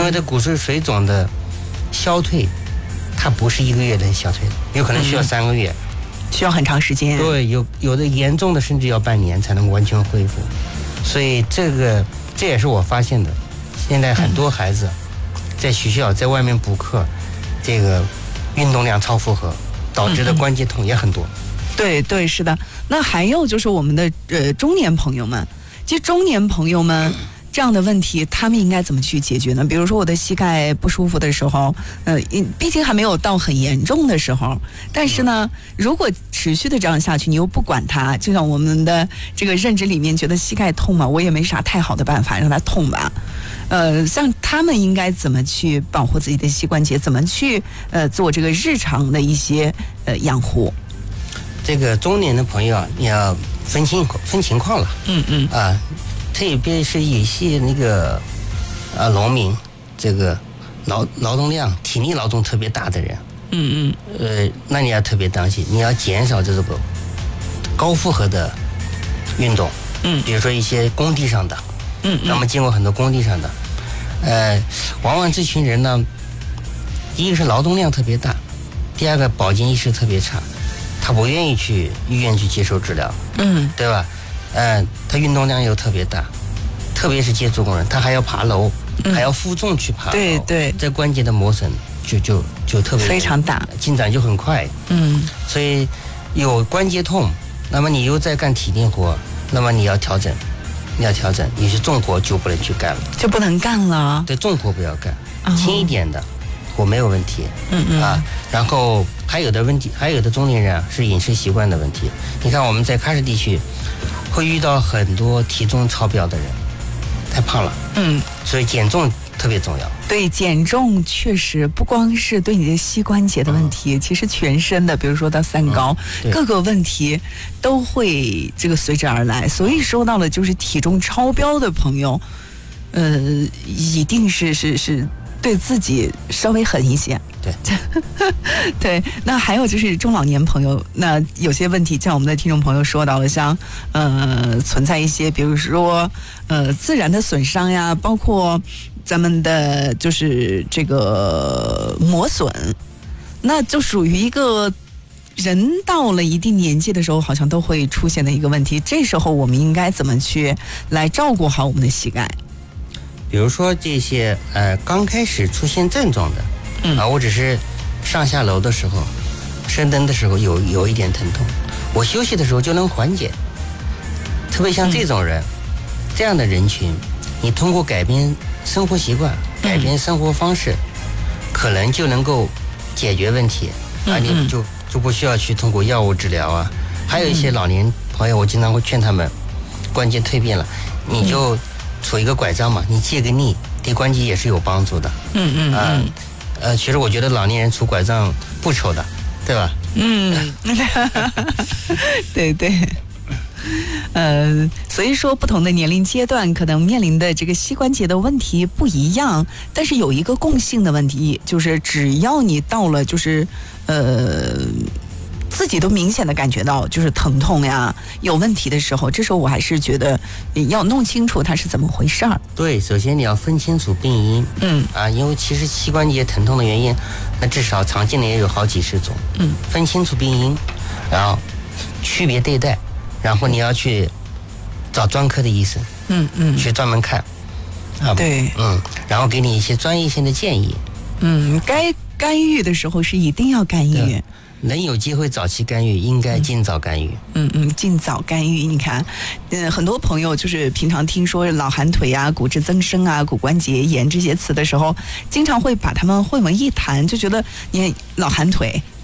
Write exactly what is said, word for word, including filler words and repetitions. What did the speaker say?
为这骨髓水肿的消退，它不是一个月能消退的，有可能需要三个月， 嗯、需要很长时间。 对，有有的严重的甚至要半年才能完全恢复。所以这个这也是我发现的，现在很多孩子在学校在外面补课，这个运动量超负荷导致的关节痛也很多。 嗯对对，是的。那还有就是我们的呃中年朋友们，其实中年朋友们这样的问题，他们应该怎么去解决呢？比如说我的膝盖不舒服的时候，呃，毕竟还没有到很严重的时候，但是呢，如果持续的这样下去，你又不管它，就像我们的这个认知里面觉得膝盖痛嘛，我也没啥太好的办法让它痛吧。呃，像他们应该怎么去保护自己的膝关节，怎么去呃做这个日常的一些呃养护？ 这个中年的朋友啊，你要分情分情况了。 嗯嗯啊，特别是一些那个啊农民，这个劳劳动量、体力劳动特别大的人， 嗯嗯，呃，那你要特别当心，你要减少这个高负荷的运动。 嗯， 比如说一些工地上的， 嗯， 那么经过很多工地上的，呃，往往这群人呢，一个是劳动量特别大，第二个保健意识特别差。他不愿意去医院去接受治疗， 嗯， 对吧？嗯、呃，他运动量又特别大，特别是接触工人，他还要爬楼，嗯、还要负重去爬楼， 对对， 这关节的磨损就就就特别非常大， 进展就很快。 嗯， 所以有关节痛，那么你又在干体力活，那么你要调整，你要调整，你是重活就不能去干了， 就不能干了。 对，重活不要干，哦、轻一点的活没有问题。 嗯嗯啊，然后。还有的问题，还有的中年人啊是饮食习惯的问题。你看我们在喀什地区，会遇到很多体重超标的人，太胖了。 嗯， 所以减重特别重要。 对，减重确实不光是对你的膝关节的问题，嗯、其实全身的，比如说到三高，嗯、各个问题都会这个随之而来。所以说到了就是体重超标的朋友，呃，一定是是是对自己稍微狠一些。 对， 对，那还有就是中老年朋友，那有些问题，像我们的听众朋友说到了，像呃存在一些，比如说呃自然的损伤呀，包括咱们的就是这个磨损，那就属于一个人到了一定年纪的时候，好像都会出现的一个问题。这时候我们应该怎么去来照顾好我们的膝盖？ 比如说这些呃刚开始出现症状的。嗯啊，我只是上下楼的时候，升灯的时候有有一点疼痛，我休息的时候就能缓解。特别像这种人，嗯、这样的人群，你通过改变生活习惯、改变生活方式，嗯、可能就能够解决问题。嗯、啊，你就就不需要去通过药物治疗啊。还有一些老年朋友，我经常会劝他们，关节蜕变了，你就杵一个拐杖嘛，你借个力，对关节也是有帮助的。 嗯嗯啊。嗯呃，其实我觉得老年人拄拐杖不丑的，对吧？ 嗯，对对，呃，所以说不同的年龄阶段可能面临的这个膝关节的问题不一样，但是有一个共性的问题，就是只要你到了就是呃。自己都明显的感觉到就是疼痛呀有问题的时候，这时候我还是觉得要弄清楚它是怎么回事儿。 对，首先你要分清楚病因。 嗯啊，因为其实膝关节疼痛的原因，那至少常见的也有好几十种。 嗯， 分清楚病因，然后区别对待，然后你要去找专科的医生。 嗯嗯， 去专门看。啊， 对， 嗯，然后给你一些专业性的建议。 嗯，该干预的时候是一定要干预。 能有机会早期干预，应该尽早干预。 嗯嗯，尽早干预。你看，嗯，很多朋友就是平常听说老寒腿啊、骨质增生啊、骨关节炎这些词的时候，经常会把他们混为一谈，就觉得你老寒腿、